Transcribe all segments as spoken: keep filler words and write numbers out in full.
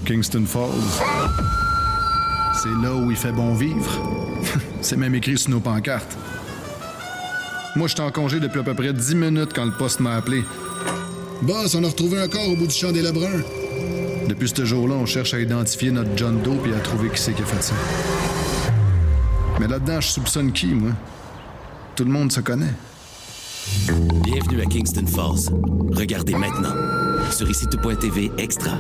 Kingston Falls. C'est là où il fait bon vivre. C'est même écrit sur nos pancartes. Moi, j'étais en congé depuis à peu près dix minutes quand le poste m'a appelé. Boss, on a retrouvé un corps au bout du champ des Lebrun. Depuis ce jour-là, on cherche à identifier notre John Doe et à trouver qui c'est qui a fait ça. Mais là-dedans, je soupçonne qui, moi? Tout le monde se connaît. Bienvenue à Kingston Falls. Regardez maintenant sur ici tout point t v Extra.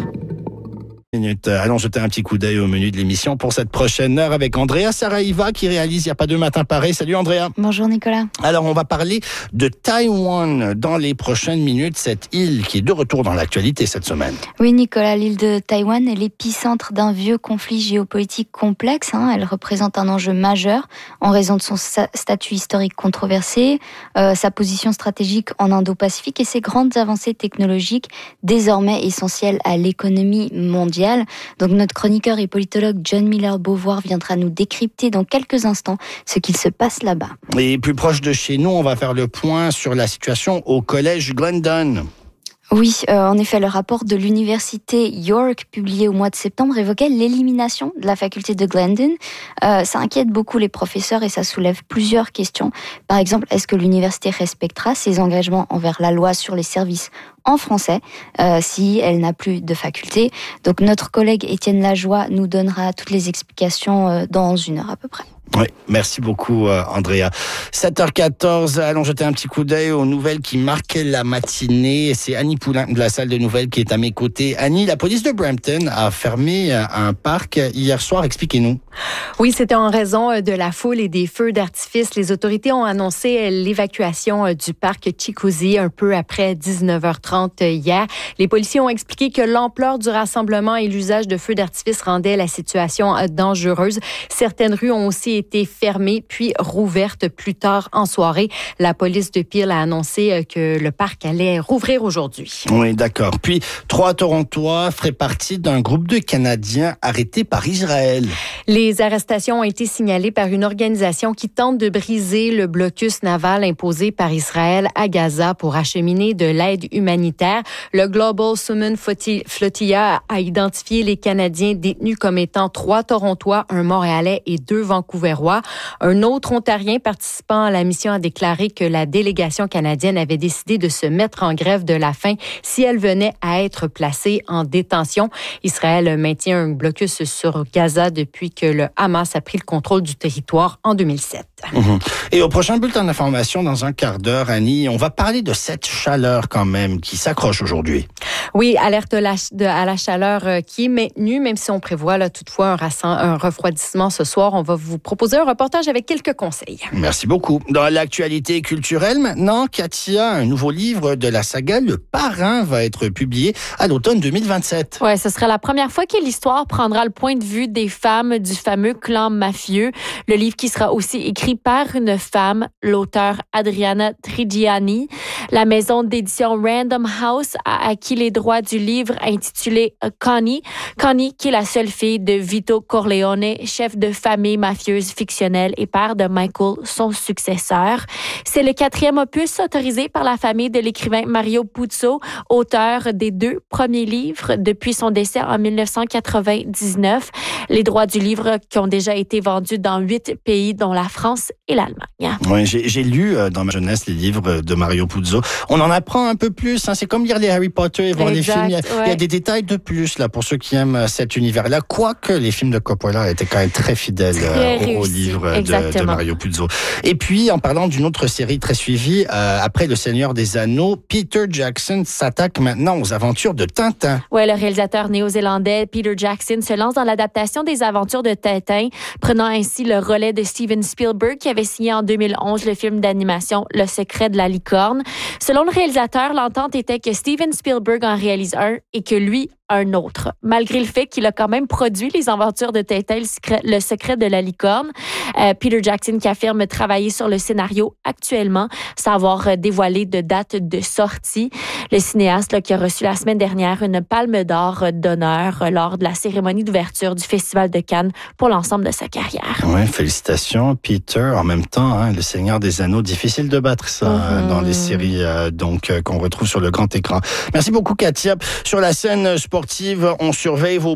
Minute. Allons jeter un petit coup d'œil au menu de l'émission pour cette prochaine heure avec Andrea Saraiva qui réalise Il n'y a pas deux matins pareils. Salut Andrea. Bonjour Nicolas. Alors on va parler de Taïwan dans les prochaines minutes, cette île qui est de retour dans l'actualité cette semaine. Oui Nicolas, l'île de Taïwan est l'épicentre d'un vieux conflit géopolitique complexe. Hein. Elle représente un enjeu majeur en raison de son statut historique controversé, euh, sa position stratégique en Indo-Pacifique et ses grandes avancées technologiques désormais essentielles à l'économie mondiale. Donc notre chroniqueur et politologue John Miller-Beauvoir viendra nous décrypter dans quelques instants ce qu'il se passe là-bas. Et plus proche de chez nous, on va faire le point sur la situation au collège Glendon. Oui, euh, en effet, le rapport de l'université York, publié au mois de septembre, évoquait l'élimination de la faculté de Glendon. Euh, ça inquiète beaucoup les professeurs et ça soulève plusieurs questions. Par exemple, est-ce que l'université respectera ses engagements envers la loi sur les services en français euh, si elle n'a plus de faculté? Donc notre collègue Étienne Lajoie nous donnera toutes les explications euh, dans une heure à peu près. Oui, merci beaucoup euh, Andrea. sept heures quatorze, allons jeter un petit coup d'œil aux nouvelles qui marquaient la matinée. C'est Annie Poulain de la salle de nouvelles qui est à mes côtés. Annie, la police de Brampton a fermé un parc hier soir, expliquez-nous. Oui, c'était en raison de la foule et des feux d'artifice. Les autorités ont annoncé l'évacuation du parc Chicozy un peu après dix-neuf heures trente hier. Les policiers ont expliqué que l'ampleur du rassemblement et l'usage de feux d'artifice rendaient la situation dangereuse. Certaines rues ont aussi été fermées puis rouvertes plus tard en soirée. La police de Peel a annoncé que le parc allait rouvrir aujourd'hui. Oui, d'accord. Puis, trois Torontois feraient partie d'un groupe de Canadiens arrêtés par Israël. Les arrestations ont été signalées par une organisation qui tente de briser le blocus naval imposé par Israël à Gaza pour acheminer de l'aide humanitaire. Le Global Summon Flotilla a identifié les Canadiens détenus comme étant trois Torontois, un Montréalais et deux Vancouverois. Un autre Ontarien participant à la mission a déclaré que la délégation canadienne avait décidé de se mettre en grève de la faim si elle venait à être placée en détention. Israël maintient un blocus sur Gaza depuis que le Hamas a pris le contrôle du territoire en deux mille sept. Mmh. Et au prochain bulletin d'information, dans un quart d'heure, Annie, on va parler de cette chaleur quand même qui s'accroche aujourd'hui. Oui, alerte à la chaleur qui est maintenue, même si on prévoit là, toutefois un, rassin, un refroidissement ce soir. On va vous proposer un reportage avec quelques conseils. Merci beaucoup. Dans l'actualité culturelle maintenant, Katia, un nouveau livre de la saga Le Parrain va être publié à l'automne deux mille vingt-sept. Ouais, ce serait la première fois que l'histoire prendra le point de vue des femmes du fameux clan mafieux. Le livre qui sera aussi écrit par une femme, l'auteure Adriana Trigiani. La maison d'édition Random House a acquis les droits du livre intitulé Connie. Connie, qui est la seule fille de Vito Corleone, chef de famille mafieuse fictionnelle et père de Michael, son successeur. C'est le quatrième opus autorisé par la famille de l'écrivain Mario Puzo, auteur des deux premiers livres depuis son décès en dix-neuf cent quatre-vingt-dix-neuf. Les droits du livre qui ont déjà été vendus dans huit pays, dont la France et l'Allemagne. Oui, j'ai, j'ai lu euh, dans ma jeunesse les livres de Mario Puzo. On en apprend un peu plus. Hein. C'est comme lire les Harry Potter et voir exact, les films. Il y, a, ouais. il y a des détails de plus là pour ceux qui aiment cet univers-là. Quoique les films de Coppola étaient quand même très fidèles très euh, au, au livre de, de Mario Puzo. Et puis, en parlant d'une autre série très suivie, euh, après Le Seigneur des Anneaux, Peter Jackson s'attaque maintenant aux aventures de Tintin. Oui, le réalisateur néo-zélandais Peter Jackson se lance dans l'adaptation des aventures de Tintin, prenant ainsi le relais de Steven Spielberg qui avait signé en deux mille onze le film d'animation Le Secret de la licorne. Selon le réalisateur, l'entente était que Steven Spielberg en réalise un et que lui un autre, malgré le fait qu'il a quand même produit les aventures de Tintin, Le Secret de la licorne. Euh, Peter Jackson qui affirme travailler sur le scénario actuellement, sans avoir dévoilé de date de sortie. Le cinéaste là, qui a reçu la semaine dernière une palme d'or d'honneur lors de la cérémonie d'ouverture du Festival de Cannes pour l'ensemble de sa carrière. Oui, félicitations Peter. En même temps, hein, Le Seigneur des Anneaux, difficile de battre ça mmh. dans les séries euh, donc euh, qu'on retrouve sur le grand écran. Merci beaucoup Katia. Sur la scène sportive, on surveille vos